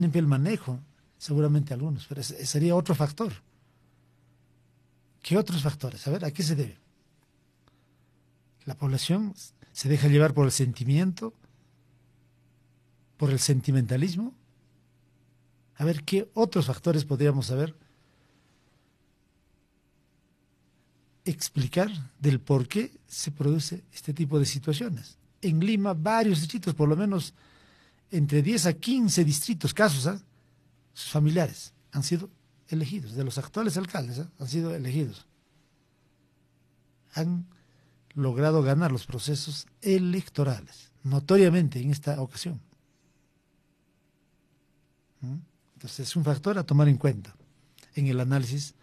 el manejo, seguramente algunos, pero ese sería otro factor. ¿Qué otros factores? A ver, ¿a qué se debe? La población se deja llevar por el sentimiento, por el sentimentalismo. A ver, ¿qué otros factores podríamos saber? Explicar del por qué se produce este tipo de situaciones. En Lima, varios distritos, por lo menos entre 10 a 15 distritos, casos, sus familiares han sido elegidos, de los actuales alcaldes, han sido elegidos. Han logrado ganar los procesos electorales, notoriamente en esta ocasión. Entonces es un factor a tomar en cuenta en el análisis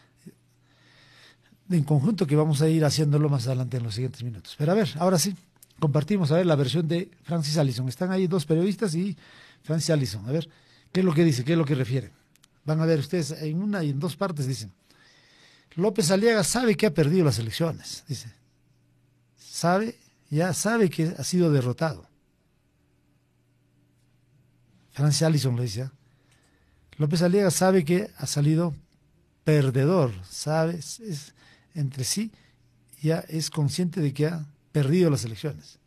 en conjunto que vamos a ir haciéndolo más adelante en los siguientes minutos. Pero a ver, ahora sí, compartimos a ver la versión de Francis Allison. Están ahí dos periodistas y Francis Allison. A ver, ¿qué es lo que dice? ¿Qué es lo que refiere? Van a ver ustedes, en una y en dos partes dicen, López Aliaga sabe que ha perdido las elecciones, dice. Ya sabe que ha sido derrotado. Francis Allison le dice, López Aliaga sabe que ha salido perdedor, sabe, entre sí ya es consciente de que ha perdido las elecciones.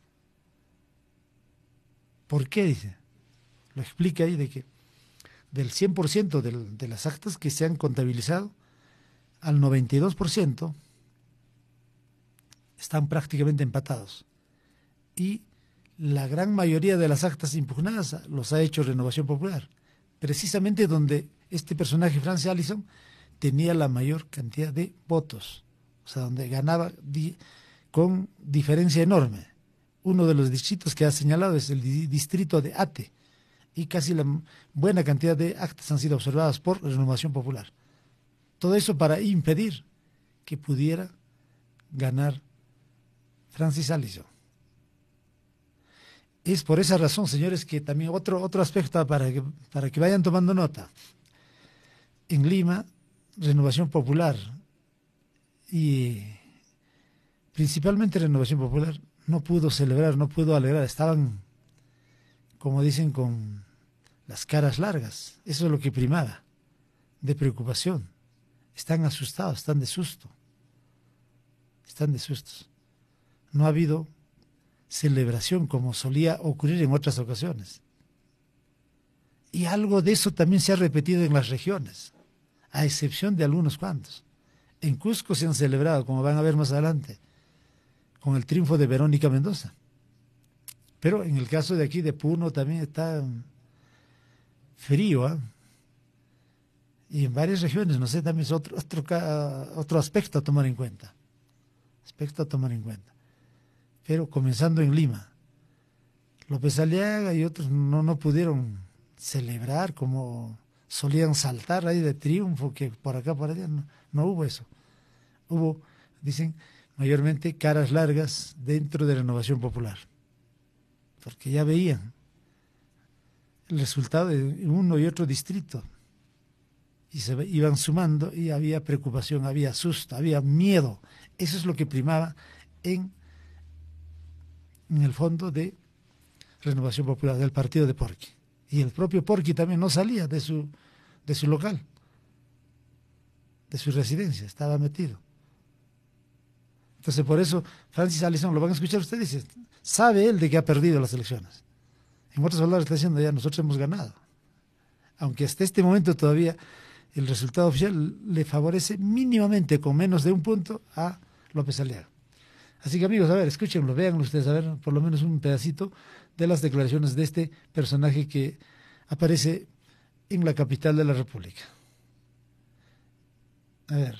¿Por qué? Dice. Lo explica ahí de que del 100% de las actas que se han contabilizado, al 92% están prácticamente empatados. Y la gran mayoría de las actas impugnadas los ha hecho Renovación Popular, precisamente donde este personaje, Francis Allison, tenía la mayor cantidad de votos, o sea, donde ganaba con diferencia enorme. Uno de los distritos que ha señalado es el distrito de Ate, y casi la buena cantidad de actas han sido observadas por Renovación Popular. Todo eso para impedir que pudiera ganar Francis Allison. Es por esa razón, señores, que también otro aspecto para que vayan tomando nota. En Lima, Renovación Popular y principalmente Renovación Popular no pudo celebrar, no pudo alegrar, estaban, como dicen, con las caras largas. Eso es lo que primaba, de preocupación. Están asustados, están de susto. Están de sustos. No ha habido celebración como solía ocurrir en otras ocasiones. Y algo de eso también se ha repetido en las regiones, a excepción de algunos cuantos. En Cusco se han celebrado, como van a ver más adelante, con el triunfo de Verónica Mendoza. Pero en el caso de aquí de Puno también está frío, ¿eh? Y en varias regiones, no sé, también es otro aspecto a tomar en cuenta. Pero comenzando en Lima, López Aliaga y otros no pudieron celebrar como solían saltar ahí de triunfo, que por acá, por allá, no hubo eso. Hubo, dicen, mayormente caras largas dentro de Renovación Popular, porque ya veían el resultado de uno y otro distrito, y se iban sumando, y había preocupación, había susto, había miedo. Eso es lo que primaba en el fondo de Renovación Popular, del partido de Porqui. Y el propio Porqui también no salía de su local, de su residencia, estaba metido. Entonces, por eso, Francis Allison, lo van a escuchar ustedes, dice, sabe él de que ha perdido las elecciones. En otras palabras, está diciendo, ya nosotros hemos ganado. Aunque hasta este momento todavía el resultado oficial le favorece mínimamente, con menos de un punto, a López Aliaga. Así que, amigos, a ver, escúchenlo, véanlo ustedes, a ver, por lo menos un pedacito de las declaraciones de este personaje que aparece en la capital de la República. A ver.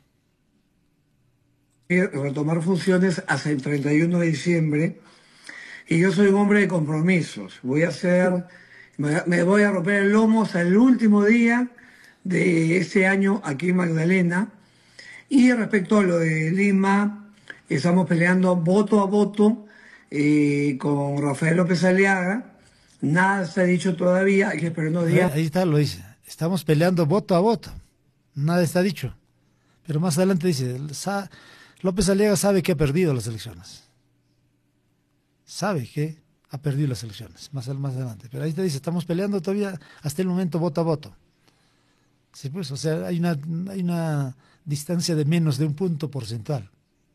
Retomar funciones hasta el 31 de diciembre y yo soy un hombre de compromisos. Me voy a romper el lomo hasta el último día de este año aquí en Magdalena. Y respecto a lo de Lima, estamos peleando voto a voto con Rafael López Aliaga. Nada se ha dicho todavía, hay que esperar unos días. Ahí está, lo dice. Estamos peleando voto a voto. Nada está dicho. Pero más adelante dice, López Aliaga sabe que ha perdido las elecciones. Sabe que ha perdido las elecciones, más adelante. Pero ahí te dice, estamos peleando todavía hasta el momento voto a voto. Sí, pues, o sea, hay una distancia de menos de un punto porcentual.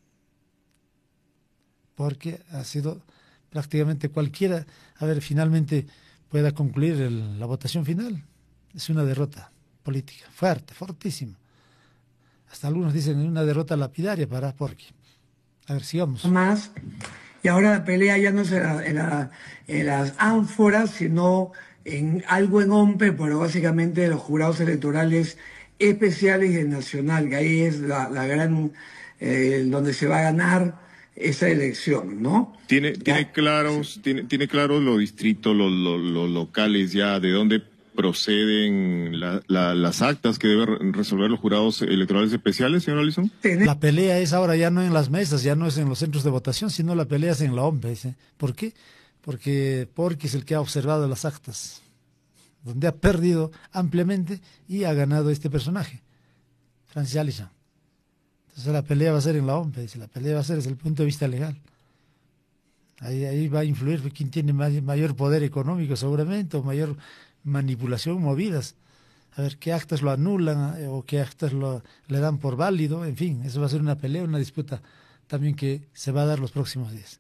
Porque ha sido prácticamente cualquiera, a ver, finalmente pueda concluir la votación final. Es una derrota política, fuerte, fortísima. Hasta algunos dicen una derrota lapidaria para Porky. A ver, sigamos. Más. Y ahora la pelea ya no es en las ánforas, sino en algo en OMPE, pero básicamente los jurados electorales especiales y el nacional, que ahí es la gran, donde se va a ganar esa elección, ¿no? ¿Tiene claros los distritos, los locales ya, de dónde proceden las actas que deben resolver los jurados electorales especiales, señor Alison? La pelea es ahora ya no en las mesas, ya no es en los centros de votación, sino la pelea es en la OMPE. ¿Sí? ¿Por qué? Porque es el que ha observado las actas, donde ha perdido ampliamente y ha ganado este personaje, Francis Allison. Entonces la pelea va a ser en la OMPE, la pelea va a ser desde el punto de vista legal. Ahí va a influir quién tiene mayor poder económico seguramente, o mayor manipulación, movidas. A ver qué actas lo anulan o qué actas le dan por válido. En fin, eso va a ser una pelea, una disputa también que se va a dar los próximos días.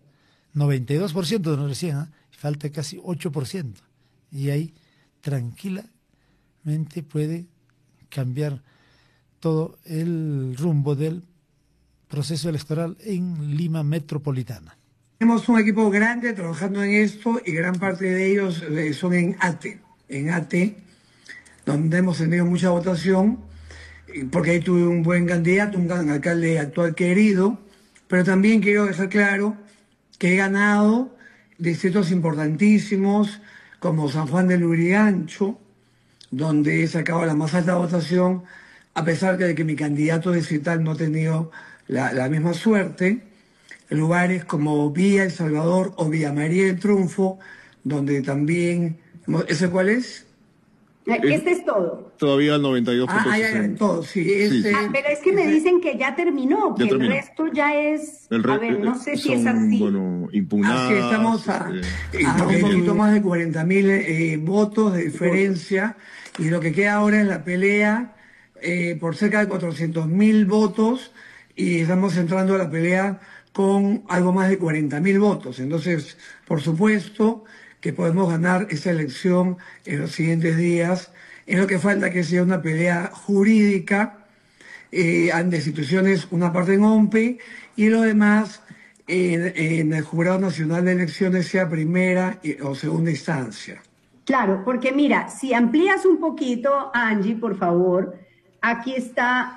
92% no recién, falta casi 8%. Y ahí tranquilamente puede cambiar todo el rumbo del proceso electoral en Lima metropolitana. Tenemos un equipo grande trabajando en esto y gran parte de ellos son en ATE, donde hemos tenido mucha votación, porque ahí tuve un buen candidato, un gran alcalde actual querido, pero también quiero dejar claro que he ganado distritos importantísimos como San Juan del Lurigancho, donde he sacado la más alta votación, a pesar de que mi candidato distrital no ha tenido la misma suerte. Lugares como Villa El Salvador o Villa María del Triunfo, donde también... ¿Ese cuál es? Este es todo. Todavía el 92%. Ya, todo, sí. Pero es que me dicen que ya terminó, que el resto ya es... a ver, no sé si es así. Bueno, impugnadas. Así estamos a un poquito más de 40.000 votos de diferencia, y lo que queda ahora es la pelea por cerca de 400.000 votos, y estamos entrando a la pelea con algo más de 40.000 votos. Entonces, por supuesto que podemos ganar esa elección en los siguientes días. Es lo que falta, que sea una pelea jurídica ante instituciones, una parte en OMPE, y lo demás en el Jurado Nacional de Elecciones, sea primera o segunda instancia. Claro, porque mira, si amplías un poquito, Angie, por favor, aquí está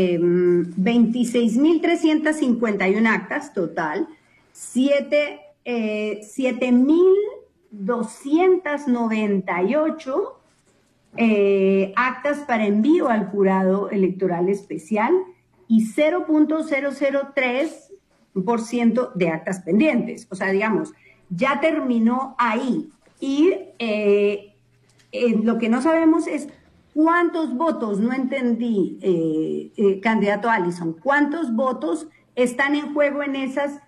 26.351 actas total, 7.298 actas para envío al jurado electoral especial y 0.003% de actas pendientes. O sea, digamos, ya terminó ahí. Y lo que no sabemos es cuántos votos, no entendí, candidato Allison, cuántos votos están en juego en esas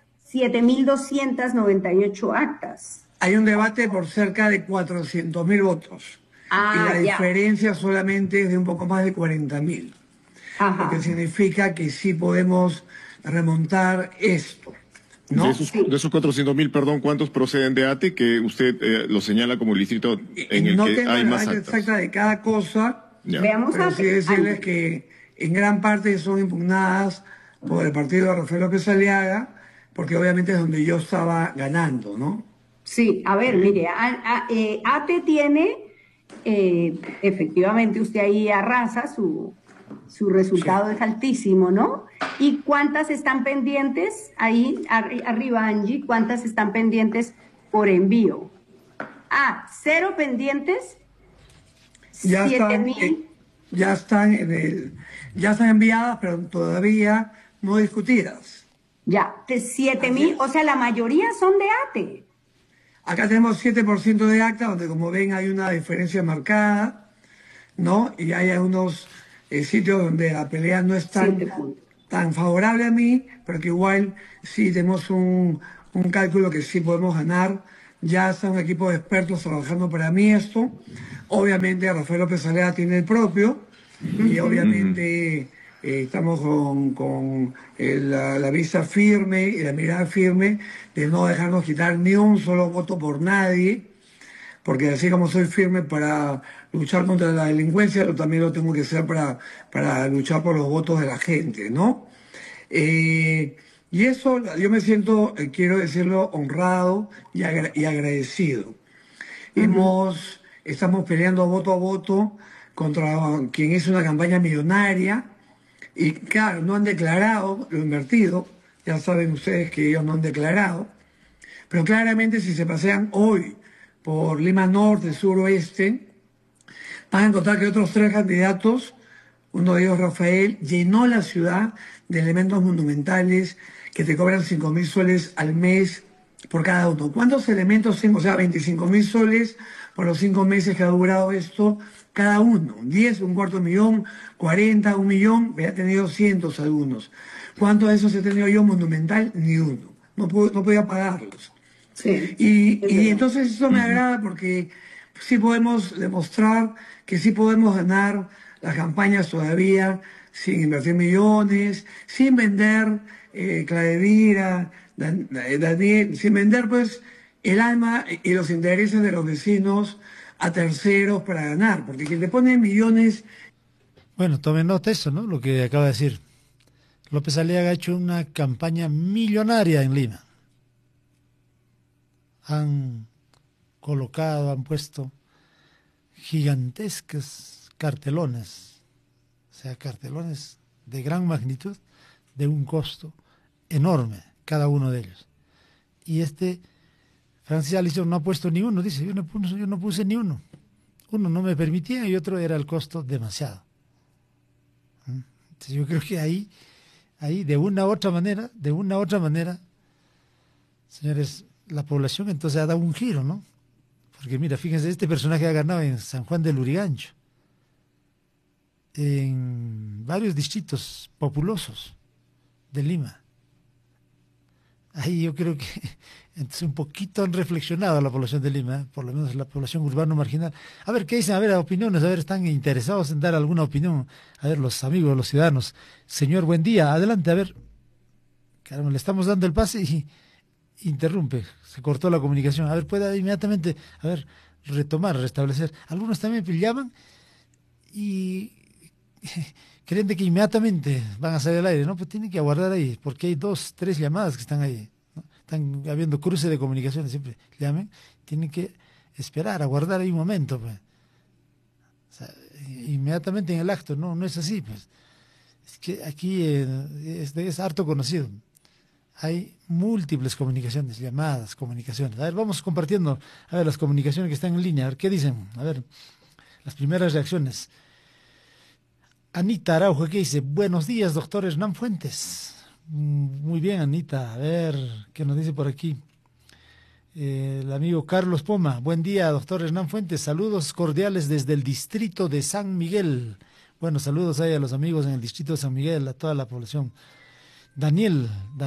7.298 actas. Hay un debate por cerca de 400.000 votos. Y la diferencia solamente es de un poco más de 40.000. Lo que significa que sí podemos remontar esto, ¿no? De esos 400.000, perdón, ¿cuántos proceden de ATE, que usted lo señala como el distrito en el que hay más actas? No tengo la exacta de cada cosa, Veamos, pero sí decirles que en gran parte son impugnadas por el partido de Rafael López Aliaga, porque obviamente es donde yo estaba ganando, ¿no? Sí, a ver, mire, ATE tiene, efectivamente usted ahí arrasa, su resultado es altísimo, ¿no? ¿Y cuántas están pendientes? Ahí arriba, Angie, ¿cuántas están pendientes por envío? 0 pendientes. Ya 7.000. Ya están enviadas, pero todavía no discutidas. Ya, 7.000, o sea, la mayoría son de ATE. Acá tenemos 7% de acta, donde como ven hay una diferencia marcada, ¿no? Y hay algunos sitios donde la pelea no es tan favorable a mí, pero que igual sí tenemos un cálculo que sí podemos ganar ya está un equipo de expertos trabajando para mí esto. Obviamente Rafael López Alea tiene el propio y obviamente estamos con la vista firme y la mirada firme de no dejarnos quitar ni un solo voto por nadie, porque así como soy firme para luchar contra la delincuencia, también lo tengo que ser para luchar por los votos de la gente, ¿no? Y eso yo me siento, quiero decirlo, honrado y agradecido. Estamos peleando voto a voto contra quien hizo una campaña millonaria y claro, no han declarado lo invertido, ya saben ustedes que ellos no han declarado, pero claramente si se pasean hoy por Lima Norte, Sur, Oeste, van a encontrar que otros 3 candidatos, uno de ellos Rafael, llenó la ciudad de elementos monumentales que te cobran 5.000 soles al mes por cada uno. ¿Cuántos elementos tengo? O sea, 25.000 soles por los 5 meses que ha durado esto, cada uno. 10, un cuarto millón, 40, 1 millón, he tenido cientos algunos. ¿Cuántos de esos he tenido yo monumental? Ni uno. No podía pagarlos. Sí. Y entonces eso me agrada porque sí podemos demostrar que sí podemos ganar las campañas todavía sin invertir millones, sin vender Cladevira, Daniel, sin vender pues el alma y los intereses de los vecinos a terceros para ganar, porque quien le pone millones... Bueno, tomen nota de eso, ¿no? Lo que acaba de decir. López Aliaga ha hecho una campaña millonaria en Lima. Han colocado, han puesto gigantescos cartelones, o sea, cartelones de gran magnitud, de un costo enorme, cada uno de ellos. Y Francis Allison no ha puesto ni uno, dice, yo no puse ni uno. Uno no me permitía y otro era el costo demasiado. Entonces yo creo que ahí de una u otra manera, señores, la población entonces ha dado un giro, ¿no? Porque mira, fíjense, este personaje ha ganado en San Juan del Lurigancho, en varios distritos populosos de Lima. Ahí yo creo que entonces un poquito han reflexionado a la población de Lima, por lo menos la población urbano marginal. A ver, ¿qué dicen? A ver, opiniones, a ver, ¿están interesados en dar alguna opinión? A ver, los amigos, los ciudadanos. Señor, buen día, adelante, a ver. Caramba, le estamos dando el pase y interrumpe, se cortó la comunicación. A ver, puede inmediatamente, a ver, retomar, restablecer. Algunos también llaman y creen de que inmediatamente van a salir al aire, ¿no? Pues tienen que aguardar ahí, porque hay 2, 3 llamadas que están ahí, ¿no? Están habiendo cruce de comunicaciones, siempre llamen, tienen que esperar, aguardar ahí un momento, pues. O sea, inmediatamente en el acto, no es así, pues. Es que aquí es harto conocido. Hay múltiples comunicaciones, llamadas, comunicaciones. A ver, vamos compartiendo, a ver, las comunicaciones que están en línea, a ver, ¿qué dicen? A ver, las primeras reacciones. Anita Araujo, ¿qué dice? Buenos días, doctor Hernán Fuentes. Muy bien, Anita. A ver, ¿qué nos dice por aquí? El amigo Carlos Poma. Buen día, doctor Hernán Fuentes. Saludos cordiales desde el distrito de San Miguel. Bueno, saludos ahí a los amigos en el distrito de San Miguel, a toda la población. Daniel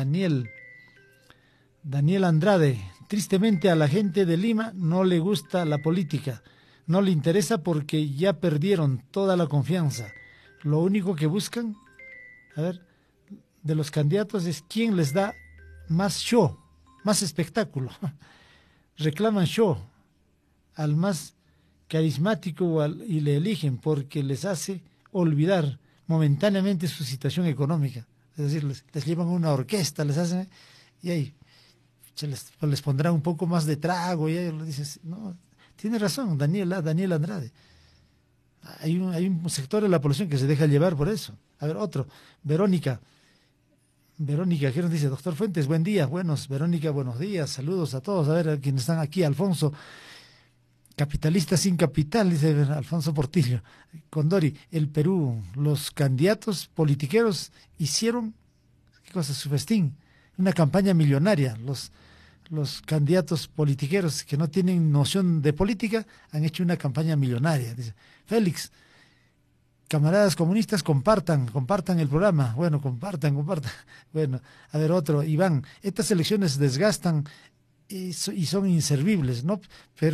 Andrade. Tristemente a la gente de Lima no le gusta la política. No le interesa porque ya perdieron toda la confianza. Lo único que buscan, a ver, de los candidatos es quién les da más show, más espectáculo. Reclaman show al más carismático y le eligen porque les hace olvidar momentáneamente su situación económica. Es decir, les llevan una orquesta, les hacen, y ahí les pondrán un poco más de trago, y ahí le dices, no, tiene razón, Daniel Andrade. Hay un sector de la población que se deja llevar por eso. A ver, otro, Verónica, ¿qué nos dice? Doctor Fuentes, buen día. Verónica, buenos días, saludos a todos. A ver, a quienes están aquí, Alfonso, capitalista sin capital, dice Alfonso Portillo. Condori, el Perú, los candidatos politiqueros hicieron, ¿qué cosa? Su festín, una campaña millonaria. Los candidatos politiqueros que no tienen noción de política han hecho una campaña millonaria. Dice Félix, camaradas comunistas, compartan el programa. Bueno, compartan. Bueno, a ver, otro, Iván, estas elecciones desgastan y son inservibles, ¿no?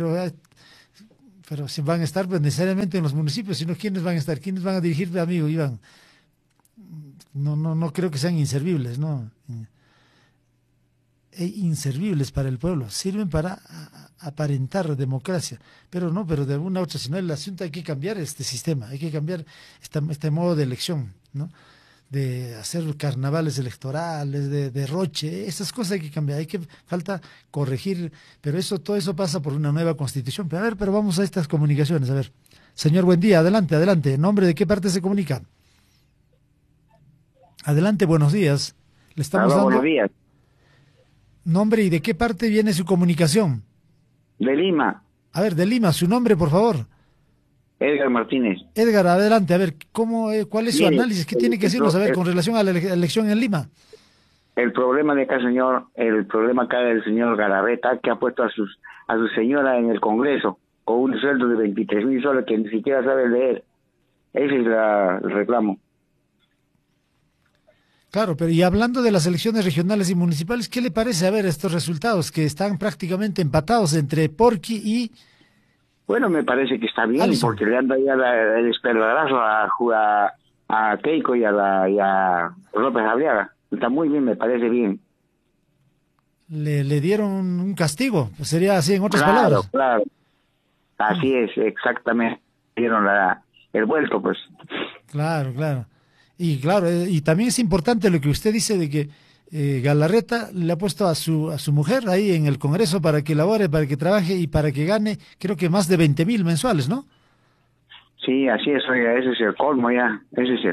Pero si van a estar pues, necesariamente en los municipios, sino ¿quiénes van a estar? ¿Quiénes van a dirigir, amigo Iván? No creo que sean inservibles, ¿no? Inservibles para el pueblo, sirven para aparentar democracia, pero de alguna u otra, sino el asunto hay que cambiar este sistema, hay que cambiar este modo de elección, ¿no? De hacer carnavales electorales, de derroche, esas cosas hay que cambiar, falta corregir, pero todo eso pasa por una nueva constitución. Pero vamos a estas comunicaciones, a ver. Señor, buen día, adelante, ¿en nombre de qué parte se comunica? Adelante, buenos días. Le estamos dando buenos días. Nombre y de qué parte viene su comunicación. De Lima. A ver, de Lima, su nombre, por favor. Edgar Martínez. Edgar, adelante, a ver, ¿cuál es su análisis? ¿Qué tiene que decirnos, a ver, con relación a la elección en Lima? El problema de acá, señor, el problema acá del señor Galarreta, que ha puesto a su señora en el Congreso, con un sueldo de 23.000 soles que ni siquiera sabe leer. Ese es el reclamo. Claro, pero y hablando de las elecciones regionales y municipales, ¿qué le parece a ver estos resultados que están prácticamente empatados entre Porqui y... Bueno, me parece que está bien, Alison, porque le han dado ya el espaldarazo a Keiko y a López Arriaga. Está muy bien, me parece bien. Le dieron un castigo, pues sería así en otras Claro, palabras. claro. Así es, exactamente. Dieron el vuelto, pues. Claro. Y claro, y también es importante lo que usted dice de que Galarreta le ha puesto a su mujer ahí en el Congreso para que labore, para que trabaje y para que gane, creo que más de 20.000 mensuales, ¿no? Sí, así es, oiga, ese es el colmo ya.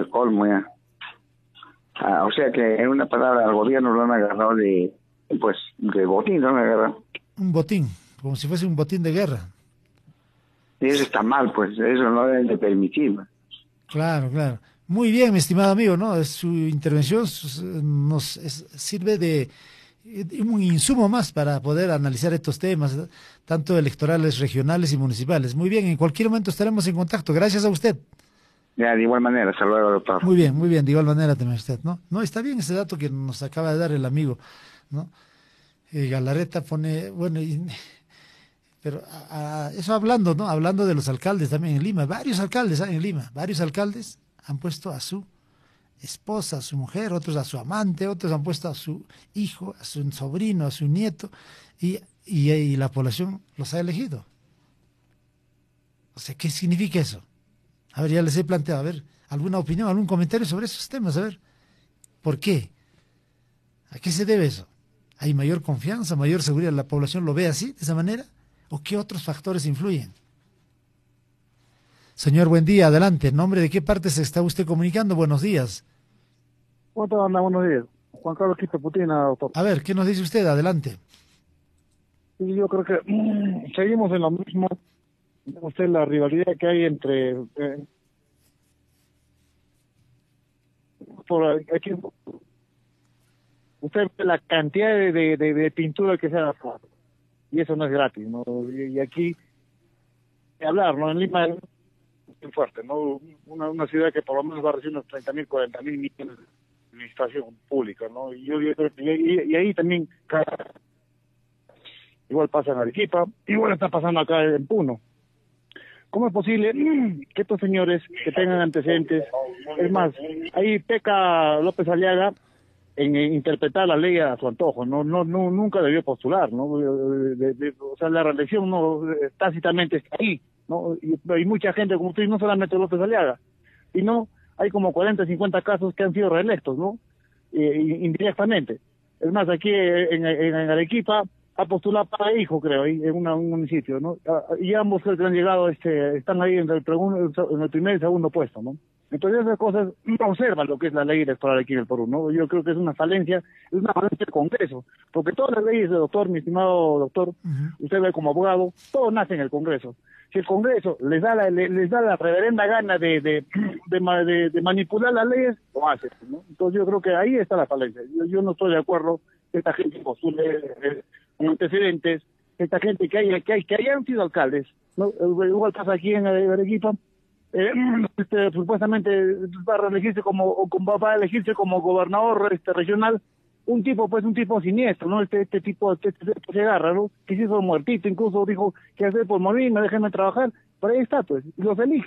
O sea que en una palabra al gobierno lo han agarrado de botín, lo han agarrado. Un botín, como si fuese un botín de guerra. Y eso está mal, pues, eso no deben de permitir. Claro. Muy bien, mi estimado amigo, ¿no? Su intervención nos sirve de un insumo más para poder analizar estos temas, ¿no? Tanto electorales, regionales y municipales. Muy bien, en cualquier momento estaremos en contacto. Gracias a usted. Ya, de igual manera, hasta luego, doctor. Muy bien, de igual manera también usted, ¿no? No, está bien ese dato que nos acaba de dar el amigo, ¿no? Galarreta pone, bueno, pero eso hablando, ¿no? Hablando de los alcaldes también en Lima, varios alcaldes en Lima, han puesto a su esposa, a su mujer, otros a su amante, otros han puesto a su hijo, a su sobrino, a su nieto, y la población los ha elegido. O sea, ¿qué significa eso? A ver, ya les he planteado, a ver, alguna opinión, algún comentario sobre esos temas, a ver, ¿por qué? ¿A qué se debe eso? ¿Hay mayor confianza, mayor seguridad? ¿La población lo ve así, de esa manera? ¿O qué otros factores influyen? Señor, buen día, adelante. ¿En nombre de qué parte se está usted comunicando? Buenos días. ¿Cómo te anda? Buenos días. Juan Carlos Quito Putina, doctor. A ver, ¿qué nos dice usted? Adelante. Sí, yo creo que seguimos en lo mismo. Usted la rivalidad que hay entre... aquí, usted ve la cantidad de pintura que se ha dado. Y eso no es gratis, ¿no? Y aquí, hablar, ¿no? En Lima es muy fuerte, ¿no? Una ciudad que por lo menos va a recibir unos 30.000, 40.000 millones de administración pública, ¿no? Y yo creo que y ahí también igual pasa en Arequipa, igual está pasando acá en Puno. ¿Cómo es posible que estos señores que tengan antecedentes, es más, ahí peca López Aliaga en interpretar la ley a su antojo, nunca debió postular, ¿no? O sea, la reelección no tácitamente está ahí, ¿no? Y mucha gente, como usted, no solamente López Aliaga, sino hay como 40, 50 casos que han sido reelectos, ¿no? Indirectamente. Es más, aquí en Arequipa ha postulado para hijo, creo, ahí en un municipio, ¿no? Y ambos que han llegado, están ahí en el primer y segundo puesto, ¿no? Entonces esas cosas no observan lo que es la ley electoral aquí en el Perú, ¿no? Yo creo que es una falencia del Congreso, porque todas las leyes, doctor, mi estimado doctor, usted ve como abogado, todo nace en el Congreso. Si el Congreso les da la reverenda gana de manipular las leyes, lo hace, ¿no? Entonces yo creo que ahí está la falencia. Yo no estoy de acuerdo que esta gente postule antecedentes, esta gente que hayan sido alcaldes, ¿no? Igual pasa aquí en Arequipa. Supuestamente va a elegirse como gobernador regional un tipo siniestro, ¿no? Este tipo se agarra, ¿no? Que se hizo muertito, incluso dijo que hacer por morirme, déjenme trabajar, pero ahí está, pues, y los elige.